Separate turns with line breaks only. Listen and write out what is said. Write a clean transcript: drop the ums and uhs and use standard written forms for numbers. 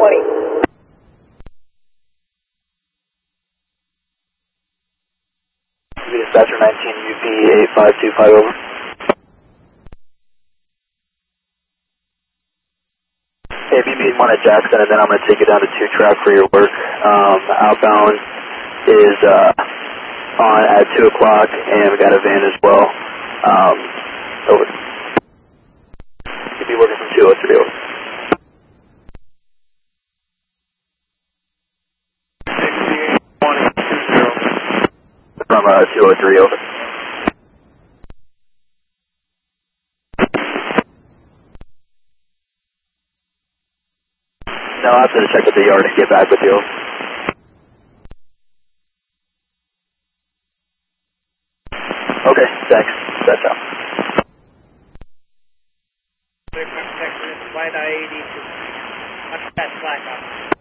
Dispatcher 19 UP 8525 over. Hey, be meeting one at Jackson, and then I'm going to take you down to 2 track for your work. Outbound is on at 2 o'clock, and we got a van as well. Over. You'll be working from 203 over. From 203 over. No, I'll have to check with the yard and get back with you. Okay, thanks. That's all.
Flight I-80 to that flag up.